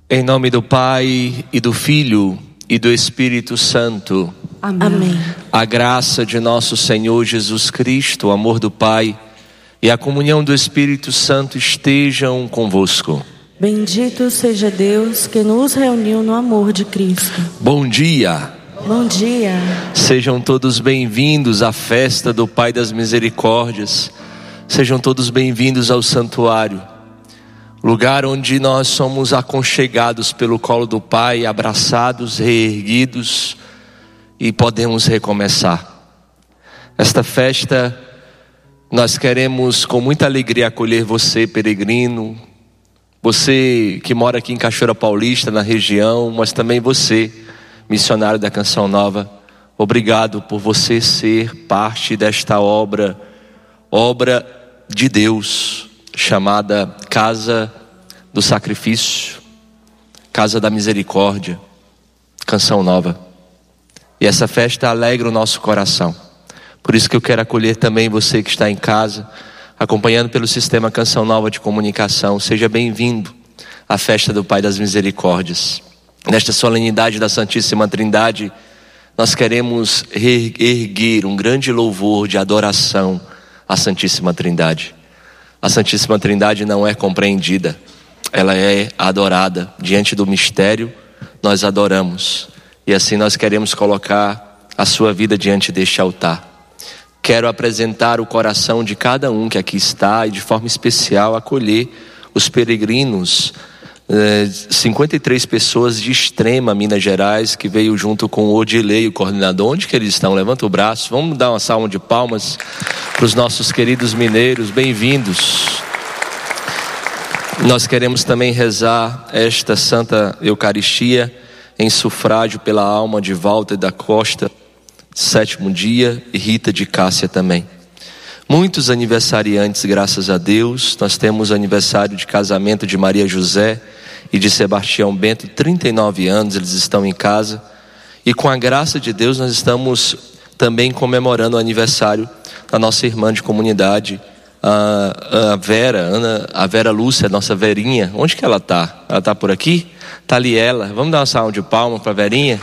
Em nome do Pai, e do Filho, e do Espírito Santo. Amém. A graça de nosso Senhor Jesus Cristo, o amor do Pai e a comunhão do Espírito Santo estejam convosco. Bendito seja Deus que nos reuniu no amor de Cristo. Bom dia. Bom dia. Sejam todos bem-vindos à festa do Pai das Misericórdias. Sejam todos bem-vindos ao santuário. Lugar onde nós somos aconchegados pelo colo do Pai, abraçados, reerguidos e podemos recomeçar. Esta festa nós queremos com muita alegria acolher você, peregrino, você que mora aqui em Cachoeira Paulista, na região, mas também você, missionário da Canção Nova. Obrigado por você ser parte desta obra de Deus, chamada Casa do Sacrifício, Casa da Misericórdia, Canção Nova. E essa festa alegra o nosso coração. Por isso que eu quero acolher também você que está em casa, acompanhando pelo sistema Canção Nova de comunicação. Seja bem-vindo à festa do Pai das Misericórdias. Nesta solenidade da Santíssima Trindade, nós queremos erguer um grande louvor de adoração à Santíssima Trindade. A Santíssima Trindade não é compreendida, ela é adorada. Diante do mistério, nós adoramos. E assim nós queremos colocar a sua vida diante deste altar. Quero apresentar o coração de cada um que aqui está e de forma especial acolher os peregrinos, 53 pessoas de Extrema, Minas Gerais, que veio junto com o Odilei, o coordenador. Onde que eles estão? Levanta o braço, vamos dar uma salva de palmas para os nossos queridos mineiros, bem-vindos. Nós queremos também rezar esta Santa Eucaristia em sufrágio pela alma de Walter da Costa, 7º dia, e Rita de Cássia também. Muitos aniversariantes, graças a Deus. Nós temos aniversário de casamento de Maria José e de Sebastião Bento, 39 anos, eles estão em casa. E com a graça de Deus nós estamos também comemorando o aniversário da nossa irmã de comunidade, a Vera Lúcia, nossa Verinha. Onde que ela está? Ela está por aqui? Está ali ela. Vamos dar uma salva de palmas para a Verinha?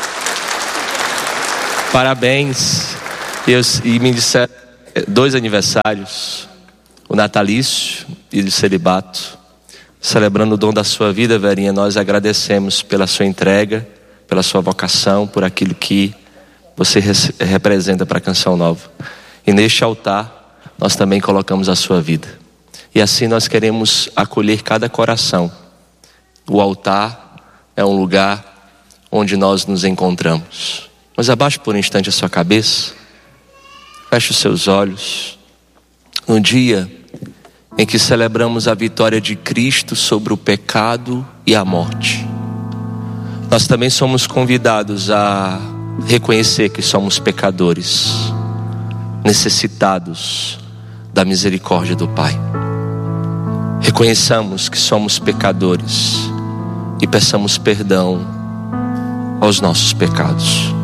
Parabéns. E me disseram 2 aniversários, o natalício e o celibato. Celebrando o dom da sua vida, Verinha, nós agradecemos pela sua entrega, pela sua vocação, por aquilo que você representa para a Canção Nova. E neste altar, nós também colocamos a sua vida. E assim nós queremos acolher cada coração. O altar é um lugar onde nós nos encontramos. Mas abaixe por um instante a sua cabeça, feche os seus olhos. No dia em que celebramos a vitória de Cristo sobre o pecado e a morte, nós também somos convidados a reconhecer que somos pecadores, necessitados da misericórdia do Pai. Reconheçamos que somos pecadores e peçamos perdão aos nossos pecados.